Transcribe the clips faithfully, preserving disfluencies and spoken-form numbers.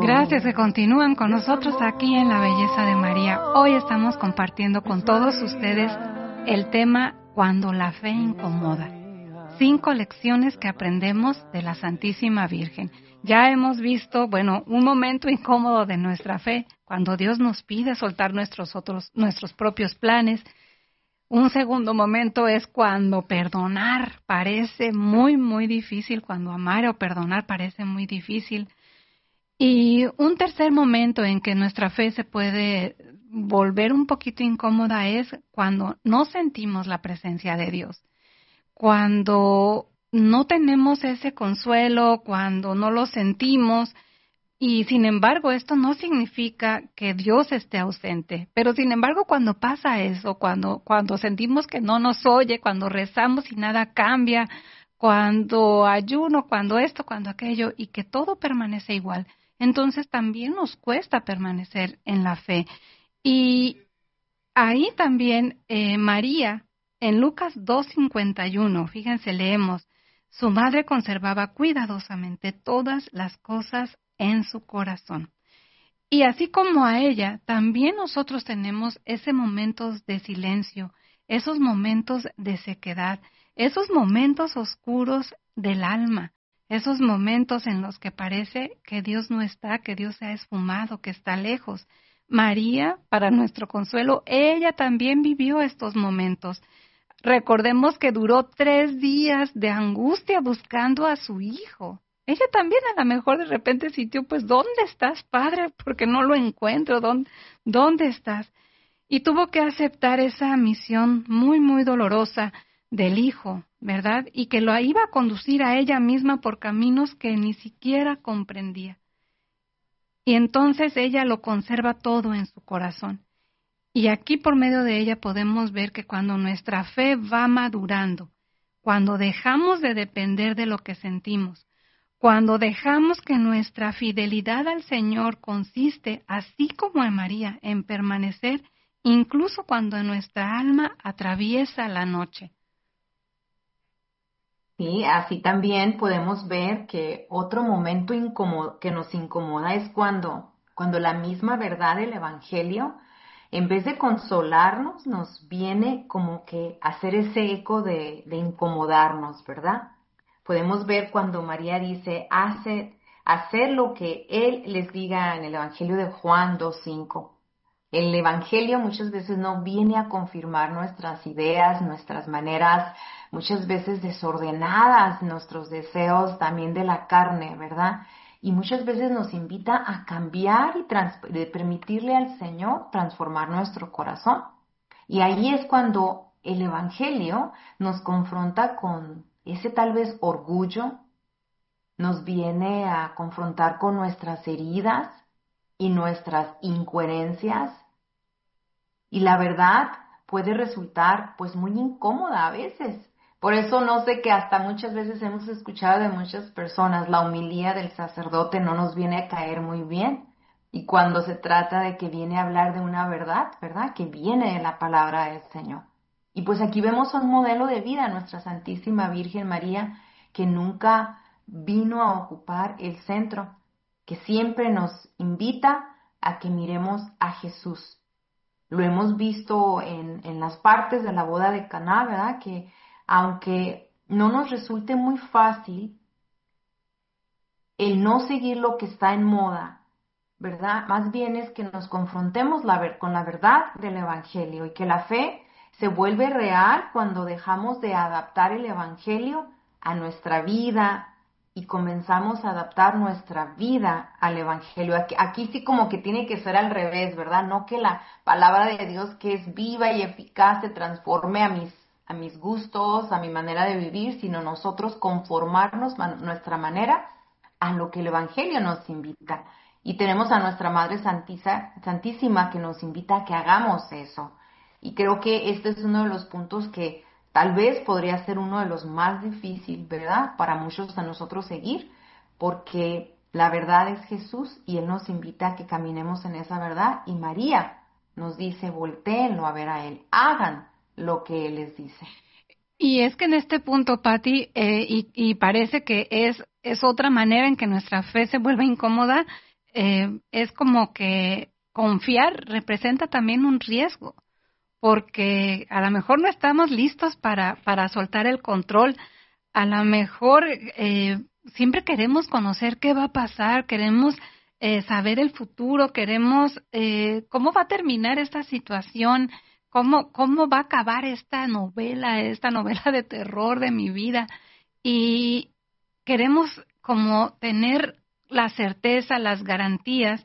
Gracias que continúan con nosotros aquí en La Belleza de María. Hoy estamos compartiendo con todos ustedes el tema Cuando la fe incomoda. Cinco lecciones que aprendemos de la Santísima Virgen. Ya hemos visto, bueno, un momento incómodo de nuestra fe, cuando Dios nos pide soltar nuestros otros, nuestros propios planes. Un segundo momento es cuando perdonar parece muy, muy difícil, cuando amar o perdonar parece muy difícil. Y un tercer momento en que nuestra fe se puede volver un poquito incómoda es cuando no sentimos la presencia de Dios, cuando no tenemos ese consuelo, cuando no lo sentimos. Y sin embargo, esto no significa que Dios esté ausente. Pero sin embargo, cuando pasa eso, cuando, cuando sentimos que no nos oye, cuando rezamos y nada cambia, cuando ayuno, cuando esto, cuando aquello, y que todo permanece igual, entonces también nos cuesta permanecer en la fe. Y ahí también eh, María, en Lucas dos cincuenta y uno, fíjense, leemos, su madre conservaba cuidadosamente todas las cosas en su corazón. Y así como a ella, también nosotros tenemos esos momentos de silencio, esos momentos de sequedad, esos momentos oscuros del alma, esos momentos en los que parece que Dios no está, que Dios se ha esfumado, que está lejos. María, para nuestro consuelo, ella también vivió estos momentos. Recordemos que duró tres días de angustia buscando a su hijo. Ella también a lo mejor de repente sintió, pues, ¿dónde estás, Padre? Porque no lo encuentro, ¿dónde, dónde estás? Y tuvo que aceptar esa misión muy, muy dolorosa del hijo, ¿verdad? Y que lo iba a conducir a ella misma por caminos que ni siquiera comprendía. Y entonces ella lo conserva todo en su corazón. Y aquí por medio de ella podemos ver que cuando nuestra fe va madurando, cuando dejamos de depender de lo que sentimos, cuando dejamos que nuestra fidelidad al Señor consiste, así como en María, en permanecer incluso cuando nuestra alma atraviesa la noche. Sí, así también podemos ver que otro momento incómodo, que nos incomoda es cuando, cuando la misma verdad del Evangelio, en vez de consolarnos, nos viene como que hacer ese eco de, de incomodarnos, ¿verdad? Podemos ver cuando María dice, hace, hacer lo que Él les diga en el Evangelio de Juan dos cinco. El Evangelio muchas veces no viene a confirmar nuestras ideas, nuestras maneras, muchas veces desordenadas, nuestros deseos también de la carne, ¿verdad? Y muchas veces nos invita a cambiar y trans- de permitirle al Señor transformar nuestro corazón. Y ahí es cuando el Evangelio nos confronta con ese tal vez orgullo, nos viene a confrontar con nuestras heridas y nuestras incoherencias. Y la verdad puede resultar pues muy incómoda a veces. Por eso no sé que hasta muchas veces hemos escuchado de muchas personas, la homilía del sacerdote no nos viene a caer muy bien. Y cuando se trata de que viene a hablar de una verdad, ¿verdad? Que viene de la palabra del Señor. Y pues aquí vemos un modelo de vida, nuestra Santísima Virgen María, que nunca vino a ocupar el centro, que siempre nos invita a que miremos a Jesús. Lo hemos visto en, en las partes de la boda de Caná, ¿verdad? Que aunque no nos resulte muy fácil el no seguir lo que está en moda, ¿verdad? Más bien es que nos confrontemos la ver- con la verdad del Evangelio y que la fe se vuelve real cuando dejamos de adaptar el Evangelio a nuestra vida y comenzamos a adaptar nuestra vida al Evangelio. Aquí, aquí sí como que tiene que ser al revés, ¿verdad? No que la palabra de Dios, que es viva y eficaz, se transforme a mis, a mis gustos, a mi manera de vivir, sino nosotros conformarnos man- nuestra manera a lo que el Evangelio nos invita. Y tenemos a nuestra Madre Santiza- Santísima que nos invita a que hagamos eso. Y creo que este es uno de los puntos que tal vez podría ser uno de los más difíciles, ¿verdad? Para muchos de nosotros seguir, porque la verdad es Jesús y Él nos invita a que caminemos en esa verdad. Y María nos dice, voltéenlo a ver a Él, hagan lo que Él les dice. Y es que en este punto, Patti, eh, y, y parece que es, es otra manera en que nuestra fe se vuelve incómoda, eh, es como que confiar representa también un riesgo, porque a lo mejor no estamos listos para, para soltar el control. A lo mejor eh, siempre queremos conocer qué va a pasar, queremos eh, saber el futuro, queremos eh, cómo va a terminar esta situación, cómo, cómo va a acabar esta novela, esta novela de terror de mi vida. Y queremos como tener la certeza, las garantías,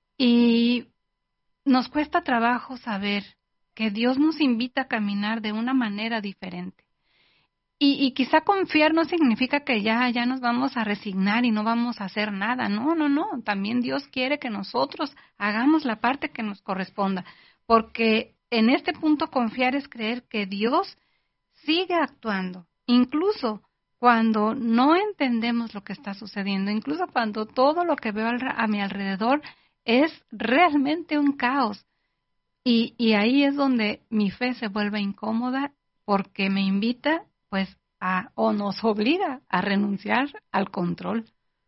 y nos cuesta trabajo saber que Dios nos invita a caminar de una manera diferente. Y, y quizá confiar no significa que ya, ya nos vamos a resignar y no vamos a hacer nada. No, no, no. También Dios quiere que nosotros hagamos la parte que nos corresponda. Porque en este punto confiar es creer que Dios sigue actuando. Incluso cuando no entendemos lo que está sucediendo, incluso cuando todo lo que veo a mi alrededor es realmente un caos. Y, y ahí es donde mi fe se vuelve incómoda porque me invita, pues, a, o nos obliga a renunciar al control.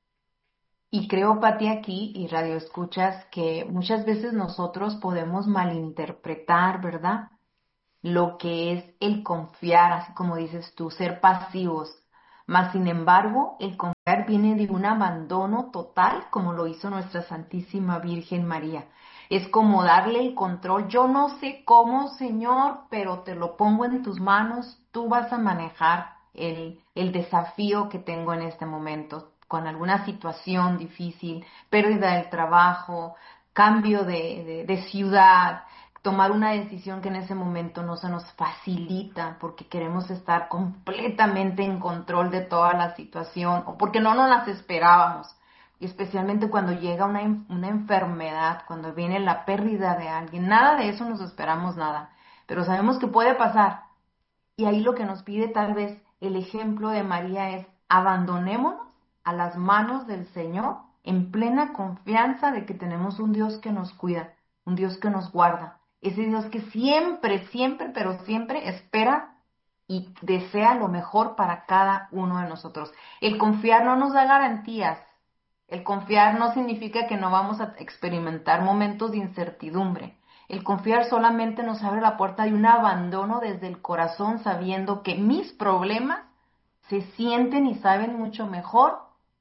Y creo, Pati, aquí y Radio Escuchas, que muchas veces nosotros podemos malinterpretar, ¿verdad? Lo que es el confiar, así como dices tú, ser pasivos. Mas, sin embargo, el confiar viene de un abandono total, como lo hizo nuestra Santísima Virgen María. Es como darle el control. Yo no sé cómo, Señor, pero te lo pongo en tus manos. Tú vas a manejar el, el desafío que tengo en este momento, con alguna situación difícil, pérdida del trabajo, cambio de, de, de ciudad, tomar una decisión que en ese momento no se nos facilita porque queremos estar completamente en control de toda la situación o porque no nos las esperábamos. Y especialmente cuando llega una, una enfermedad, cuando viene la pérdida de alguien, nada de eso nos esperamos nada, pero sabemos que puede pasar. Y ahí lo que nos pide tal vez el ejemplo de María es abandonémonos a las manos del Señor en plena confianza de que tenemos un Dios que nos cuida, un Dios que nos guarda, ese Dios que siempre, siempre, pero siempre espera y desea lo mejor para cada uno de nosotros. El confiar no nos da garantías. El confiar no significa que no vamos a experimentar momentos de incertidumbre. El confiar solamente nos abre la puerta de un abandono desde el corazón, sabiendo que mis problemas se sienten y saben mucho mejor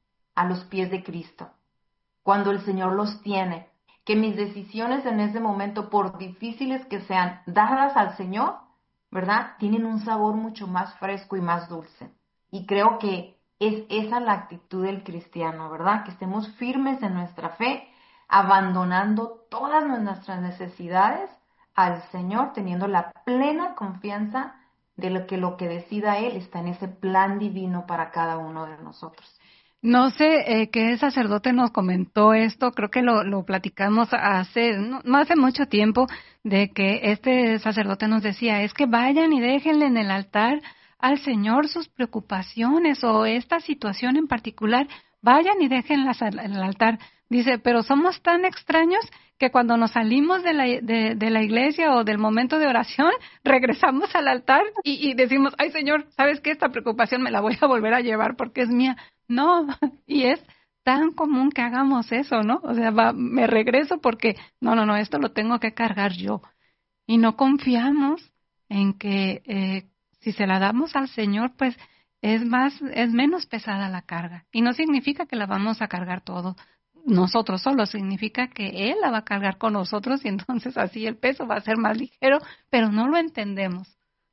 a los pies de Cristo, cuando el Señor los tiene, que mis decisiones en ese momento, por difíciles que sean, dadas al Señor, ¿verdad? Tienen un sabor mucho más fresco y más dulce. Y creo que es esa la actitud del cristiano, ¿verdad? Que estemos firmes en nuestra fe, abandonando todas nuestras necesidades al Señor, teniendo la plena confianza de lo que lo que decida Él está en ese plan divino para cada uno de nosotros. No sé eh, qué sacerdote nos comentó esto, creo que lo, lo platicamos hace, no, no hace mucho tiempo, de que este sacerdote nos decía, es que vayan y déjenle en el altar al Señor sus preocupaciones o esta situación en particular, vayan y déjenlas en el altar. Dice, pero somos tan extraños que cuando nos salimos de la, de, de la iglesia o del momento de oración, regresamos al altar y, y decimos, ay Señor, ¿sabes qué? Esta preocupación me la voy a volver a llevar porque es mía. No, y es tan común que hagamos eso, ¿no? O sea, va, me regreso porque, no, no, no, esto lo tengo que cargar yo. Y no confiamos en que eh, si se la damos al Señor, pues es más, es menos pesada la carga. Y no significa que la vamos a cargar todo nosotros solos, significa que Él la va a cargar con nosotros y entonces así el peso va a ser más ligero, pero no lo entendemos.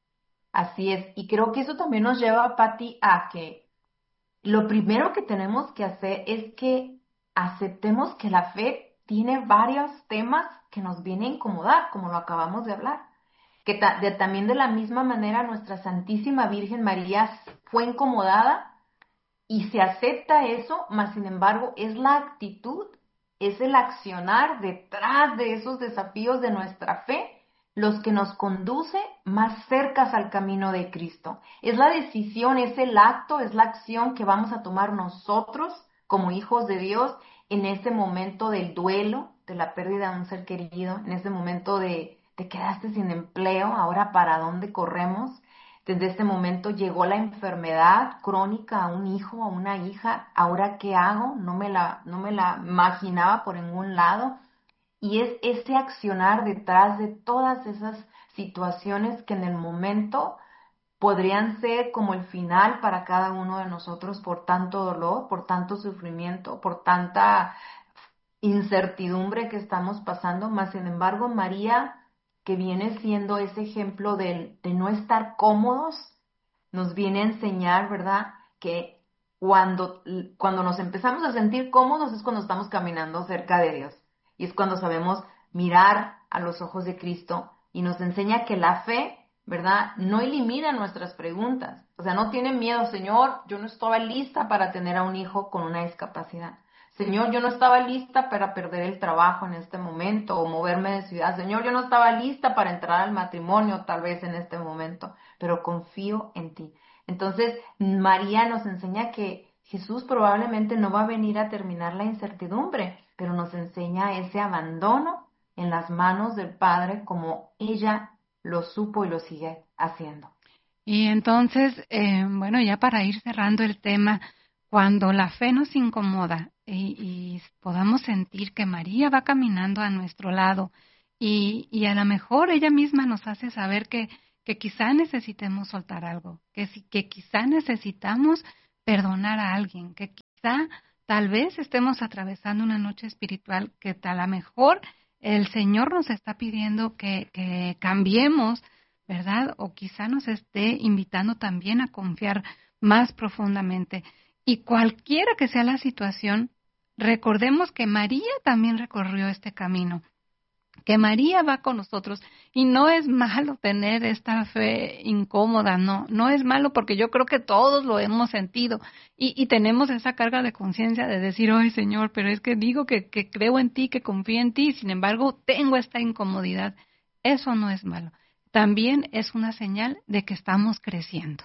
Así es, y creo que eso también nos lleva, Pati, a que lo primero que tenemos que hacer es que aceptemos que la fe tiene varios temas que nos vienen a incomodar, como lo acabamos de hablar. Que ta- de- también de la misma manera nuestra Santísima Virgen María fue incomodada y se acepta eso, mas sin embargo es la actitud, es el accionar detrás de esos desafíos de nuestra fe los que nos conduce más cercas al camino de Cristo. Es la decisión, es el acto, es la acción que vamos a tomar nosotros como hijos de Dios en ese momento del duelo, de la pérdida de un ser querido, en ese momento de te quedaste sin empleo, ahora para dónde corremos, desde este momento llegó la enfermedad crónica a un hijo, a una hija, ¿ahora qué hago? No me la, no me la imaginaba por ningún lado. Y es ese accionar detrás de todas esas situaciones que en el momento podrían ser como el final para cada uno de nosotros por tanto dolor, por tanto sufrimiento, por tanta incertidumbre que estamos pasando. Más sin embargo, María, que viene siendo ese ejemplo de, de no estar cómodos, nos viene a enseñar, ¿verdad?, que cuando, cuando nos empezamos a sentir cómodos es cuando estamos caminando cerca de Dios. Y es cuando sabemos mirar a los ojos de Cristo, y nos enseña que la fe, ¿verdad?, no elimina nuestras preguntas. O sea, no tiene miedo, Señor, yo no estaba lista para tener a un hijo con una discapacidad. Señor, yo no estaba lista para perder el trabajo en este momento o moverme de ciudad. Señor, yo no estaba lista para entrar al matrimonio tal vez en este momento, pero confío en ti. Entonces, María nos enseña que Jesús probablemente no va a venir a terminar la incertidumbre, pero nos enseña ese abandono en las manos del Padre como ella lo supo y lo sigue haciendo. Y entonces, eh, bueno, ya para ir cerrando el tema, cuando la fe nos incomoda y, y podamos sentir que María va caminando a nuestro lado y, y a lo mejor ella misma nos hace saber que, que quizá necesitemos soltar algo, que, que quizá necesitamos perdonar a alguien, que quizá tal vez estemos atravesando una noche espiritual que a lo mejor el Señor nos está pidiendo que, que cambiemos, ¿verdad? O quizá nos esté invitando también a confiar más profundamente. Y cualquiera que sea la situación, recordemos que María también recorrió este camino, que María va con nosotros, y no es malo tener esta fe incómoda, no, no es malo, porque yo creo que todos lo hemos sentido y, y tenemos esa carga de conciencia de decir, ay Señor, pero es que digo que, que creo en ti, que confío en ti, sin embargo tengo esta incomodidad. Eso no es malo, también es una señal de que estamos creciendo.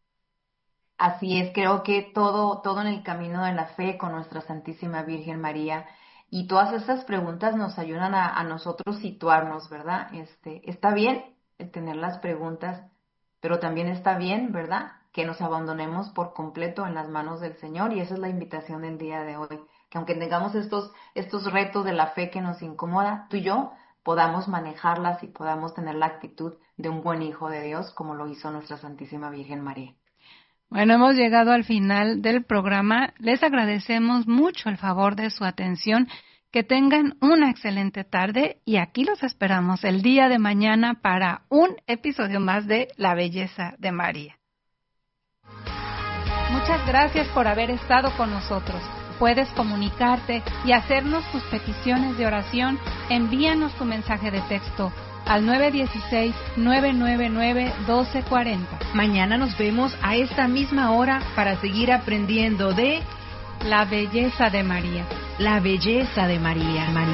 Así es, creo que todo, todo en el camino de la fe con nuestra Santísima Virgen María, y todas esas preguntas nos ayudan a, a nosotros situarnos, ¿verdad? Este, está bien el tener las preguntas, pero también está bien, ¿verdad?, que nos abandonemos por completo en las manos del Señor, y esa es la invitación del día de hoy, que aunque tengamos estos, estos retos de la fe que nos incomoda, tú y yo podamos manejarlas y podamos tener la actitud de un buen hijo de Dios, como lo hizo nuestra Santísima Virgen María. Bueno, hemos llegado al final del programa. Les agradecemos mucho el favor de su atención. Que tengan una excelente tarde y aquí los esperamos el día de mañana para un episodio más de La Belleza de María. Muchas gracias por haber estado con nosotros. Puedes comunicarte y hacernos tus peticiones de oración. Envíanos tu mensaje de texto al nueve uno seis, nueve nueve nueve, uno dos cuatro cero. Mañana nos vemos a esta misma hora para seguir aprendiendo de La Belleza de María. La Belleza de María. María.